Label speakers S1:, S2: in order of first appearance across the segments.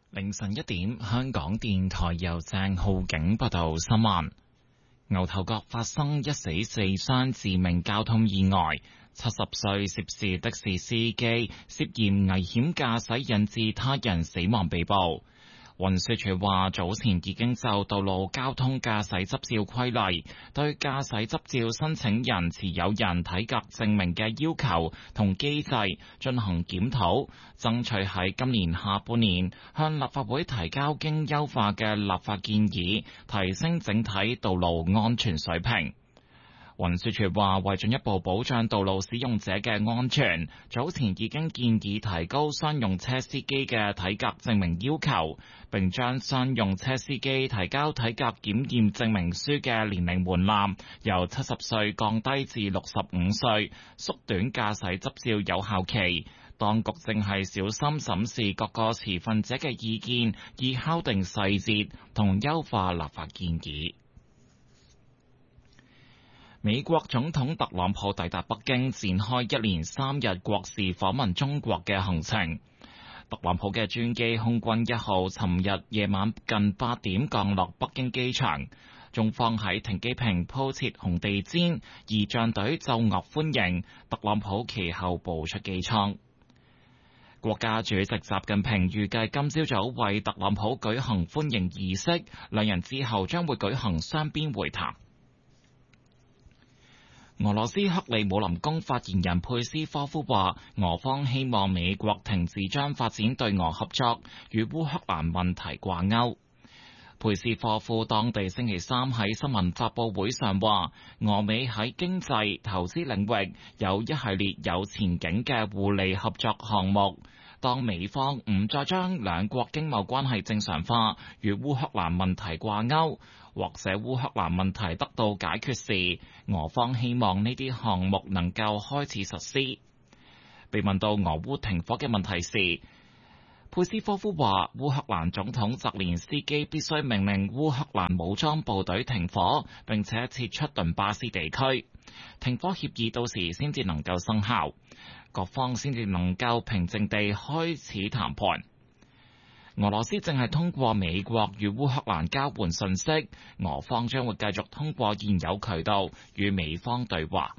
S1: 凌晨1點，香港電台由鄭浩景報道新聞。牛頭角發生1死4傷致命交通意外，70歲涉事的士司機涉嫌危險駕駛引致他人死亡被捕。運輸署話，早前已經就道路交通駕駛執照規例對駕駛執照申請人持有人體格證明嘅要求同機制進行檢討，爭取喺今年下半年向立法會提交經優化嘅立法建議，提升整體道路安全水平。運輸署話，為進一步保障道路使用者嘅安全，早前已經建議提高商用車司機嘅體格證明要求，並將商用車司機提交體格檢驗證明書嘅年齡門檻由70歲降低至65歲，縮短駕駛執照有效期。當局正係小心審視各個持份者嘅意見，以敲定細節同優化立法建議。美國總統特朗普抵達北京，展開1連3日國事訪問中國嘅行程。特朗普嘅專機空軍1號尋日夜晚近8點降落北京機場，中方喺停機坪鋪設紅地毯，儀仗隊奏樂歡迎。特朗普其後步出機艙。國家主席習近平預計今朝早為特朗普舉行歡迎儀式，兩人之後將會舉行雙邊會談。俄羅斯克里姆林宮發言人佩斯科夫話，俄方希望美國停止將發展對俄合作與烏克蘭問題掛鈎。佩斯科夫當地星期三喺新聞發佈會上話，俄美喺經濟、投資領域有一系列有前景嘅互利合作項目。當美方唔再將兩國經貿關係正常化，與烏克蘭問題掛鈎，或者烏克蘭問題得到解決時，俄方希望呢啲項目能夠開始實施。被問到俄烏停火嘅問題時，佩斯科夫話，烏克蘭總統澤連斯基必須命令烏克蘭武裝部隊停火，並且撤出頓巴斯地區。停火協議到時先至能夠生效，各方先至能夠平靜地開始談判。俄羅斯正係通過美國與烏克蘭交換信息，俄方將會繼續通過現有渠道與美方對話。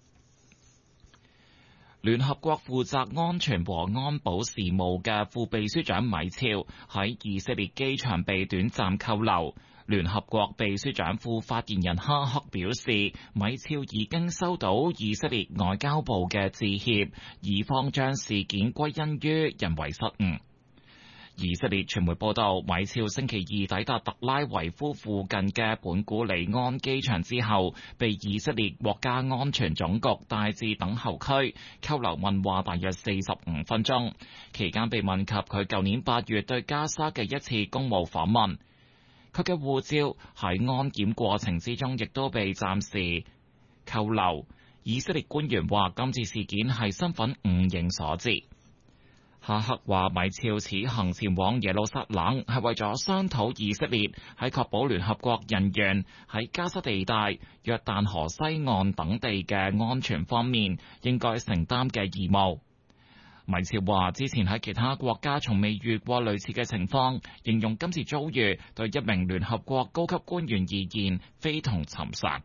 S1: 聯合國負責安全和安保事務嘅副秘書長米肖喺以色列機場被短暫扣留。聯合國秘書長副發言人哈克表示，米肖已經收到以色列外交部嘅致歉，以方將事件歸因於人為失誤。以色列傳媒報道，米肖星期二抵達特拉維夫附近嘅本古里安機場之後，被以色列國家安全總局帶至等候區扣留問話大約45分鐘，期間被問及佢舊年8月對加沙嘅一次公務訪問。佢嘅護照喺安檢過程之中亦都被暫時扣留。以色列官員話，今次事件係身份誤認所致。哈克話，米肖此行前往耶路撒冷係為咗商討以色列喺確保聯合國人員喺加沙地帶、約旦河西岸等地嘅安全方面應該承擔嘅義務。米肖話，之前喺其他國家從未遇過類似嘅情況，形容今次遭遇對一名聯合國高級官員而言非同尋常。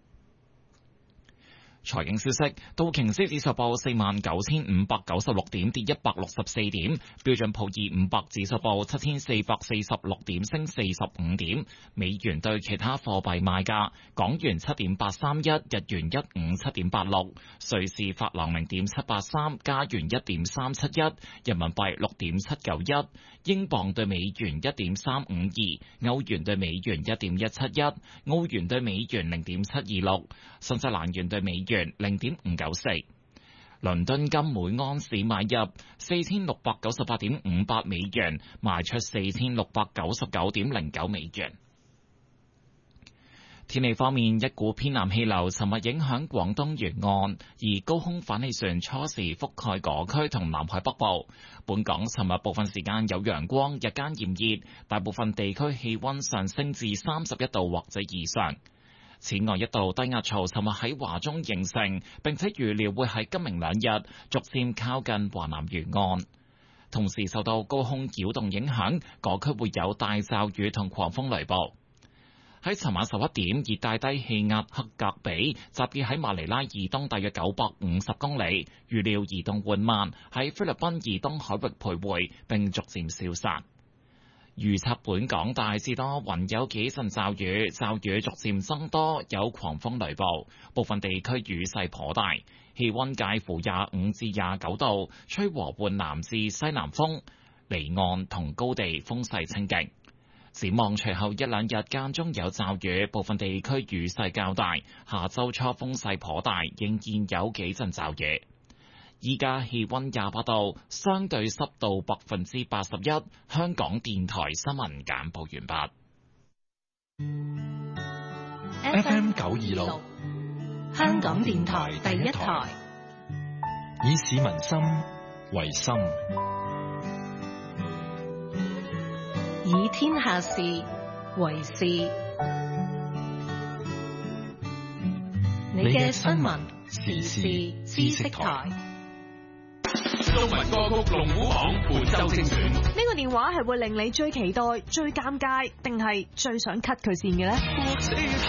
S1: 財經消息，道瓊斯指數報49,596點，跌164點；標準普爾500指數報7,446點，升45點。美元對其他貨幣賣價：港元7.831，日元157.86，瑞士法郎0.783，加元1.371，人民幣6.791，英鎊對美元1.352，歐元對美元1.171，澳元對美元0.726，新西蘭元對美元0.594，倫敦金每盎司買入4698.58美元，賣出4699.09美元。天氣方面，一股偏南氣流尋日影響廣東沿岸，而高空反氣旋初時覆蓋嗰區同南海北部。本港尋日部分時間有陽光，日間炎熱，大部分地區氣溫上升至31度或者以上。此外，一道低壓槽尋日喺華中形成，並且預料會喺今明兩日逐漸靠近華南沿岸。 同時受到高空擾動影響，各區會有大驟雨同狂風雷暴。喺尋晚11點，熱帶低氣壓克格比集結喺馬尼拉以東大約950公里，預料移動緩慢，喺菲律賓以東海域徘徊並逐漸消散。預測本港大致多雲，有幾陣驟雨，驟雨逐漸增多，有狂風雷暴，部分地區雨勢頗大。氣溫介乎25至29度，吹和緩南至西南風，離岸同高地風勢清勁。展望隨後一兩日間中有驟雨，部分地區雨勢較大。下周初風勢頗大，仍然有幾陣驟雨。依家氣溫28度，相對濕度81%。香港電台新聞簡報完
S2: 畢。FM 926，香港電台第一台，以市民心為心，以天下事為事。你嘅新聞時事知識台。
S3: 中文歌曲龍虎榜本周精選。
S4: 呢個電話係會令你最期待、最尷尬，定係最想 cut 佢線嘅呢？